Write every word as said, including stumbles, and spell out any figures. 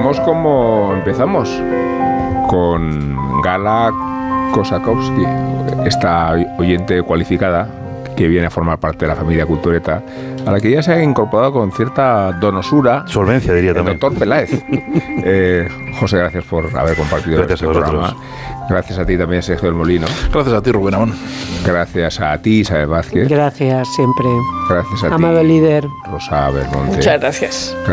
terminamos como empezamos, con Gala Kosakowski, esta oyente cualificada que viene a formar parte de la familia Cultureta, a la que ya se ha incorporado con cierta donosura. Solvencia, diría el también. doctor Peláez. eh, José, gracias por haber compartido Gracias este a vosotros. programa. Gracias a ti también, Sergio del Molino. Gracias a ti, Rubén Amón. Gracias a ti, Isabel Vázquez. Gracias siempre. Gracias a Amado ti, líder. Rosa Belmonte. Muchas gracias.